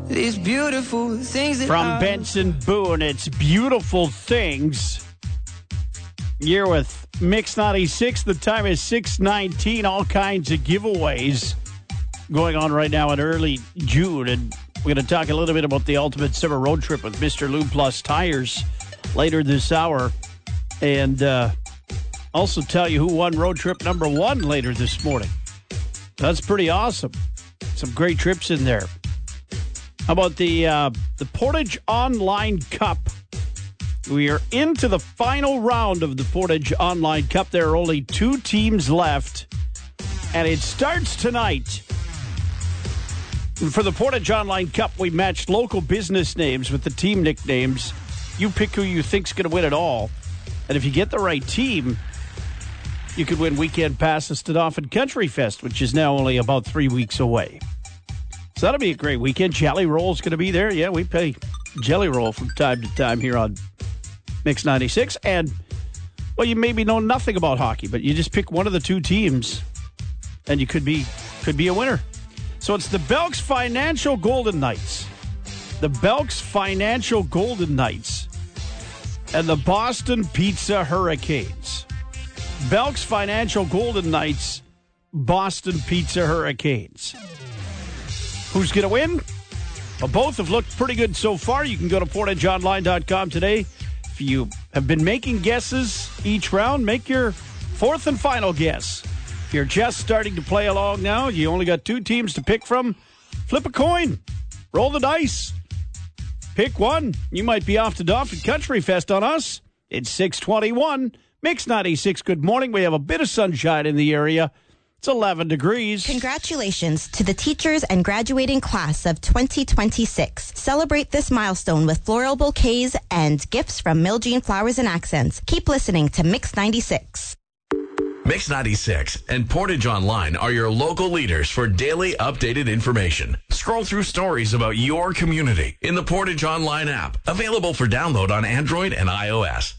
These beautiful things that From Benson Boone, it's Beautiful Things. You're with Mix 96. The time is 6:19. All kinds of giveaways going on right now in early June. And we're going to talk a little bit about the ultimate summer road trip with Mr. Lube Plus Tires later this hour. And also tell you who won road trip number 1 later this morning. That's pretty awesome. Some great trips in there. How about the Portage Online Cup? We are into the final round of the Portage Online Cup. There are only 2 teams left, and it starts tonight. For the Portage Online Cup, we matched local business names with the team nicknames. You pick who you think's going to win it all, and if you get the right team, you could win weekend passes to Dauphin Country Fest, which is now only about 3 weeks away. So that'll be a great weekend. Jelly Roll's going to be there. Yeah, we play Jelly Roll from time to time here on Mix 96. And, well, you maybe know nothing about hockey, but you just pick one of the 2 teams, and you could be a winner. So it's the Belks Financial Golden Knights. The Belks Financial Golden Knights and the Boston Pizza Hurricanes. Belks Financial Golden Knights, Boston Pizza Hurricanes. Who's going to win? Well, both have looked pretty good so far. You can go to portageonline.com today. If you have been making guesses each round, make your 4th and final guess. If you're just starting to play along now, you only got 2 teams to pick from, flip a coin. Roll the dice. Pick one. You might be off to Dauphin Country Fest on us. It's 6:21. Mix 96. Good morning. We have a bit of sunshine in the area. It's 11 degrees. Congratulations to the teachers and graduating class of 2026. Celebrate this milestone with floral bouquets and gifts from Miljean Flowers and Accents. Keep listening to Mix 96. Mix 96 and Portage Online are your local leaders for daily updated information. Scroll through stories about your community in the Portage Online app, available for download on Android and iOS.